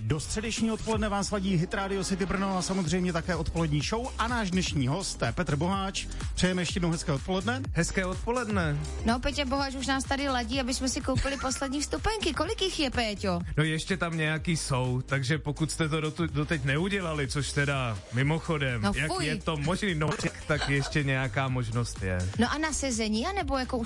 Do středečního odpoledne vás ladí Hit Radio City Brno a samozřejmě také odpolední show a náš dnešní host je Petr Boháč. Přejeme ještě jednou hezké odpoledne. Hezké odpoledne. No, Petě Boháč už nás tady ladí, aby jsme si koupili poslední vstupenky. Kolik jich je, Péťo? No ještě tam nějaký jsou, takže pokud jste to doteď neudělali, což teda mimochodem, no, jak je to možný, no, tak ještě nějaká možnost je. No a na sezení, anebo jako